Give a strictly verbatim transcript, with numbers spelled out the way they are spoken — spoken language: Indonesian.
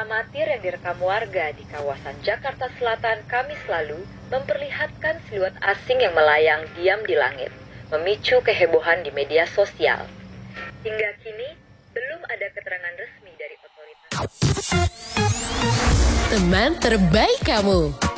amatir yang direkam warga di kawasan Jakarta Selatan Kamis lalu memperlihatkan siluet asing yang melayang diam di langit, memicu kehebohan di media sosial. Hingga kini, belum ada keterangan resmi dari otoritas. Teman terbaik kamu.